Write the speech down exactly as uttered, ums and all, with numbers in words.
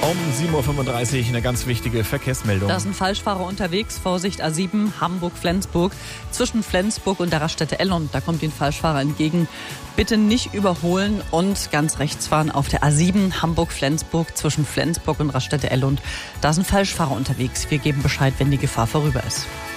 Um sieben Uhr fünfunddreißig eine ganz wichtige Verkehrsmeldung. Da ist ein Falschfahrer unterwegs. Vorsicht, A sieben, Hamburg-Flensburg. Zwischen Flensburg und der Raststätte Ellund. Da kommt Ihnen Falschfahrer entgegen. Bitte nicht überholen und ganz rechts fahren auf der A sieben, Hamburg-Flensburg. Zwischen Flensburg und Raststätte Ellund. Da ist ein Falschfahrer unterwegs. Wir geben Bescheid, wenn die Gefahr vorüber ist.